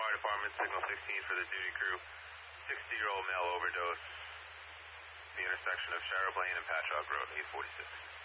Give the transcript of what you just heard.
Fire Department, signal 16 for the duty crew. 60-year-old male overdose. The intersection of Sharab Lane and Patchogue Road, 846.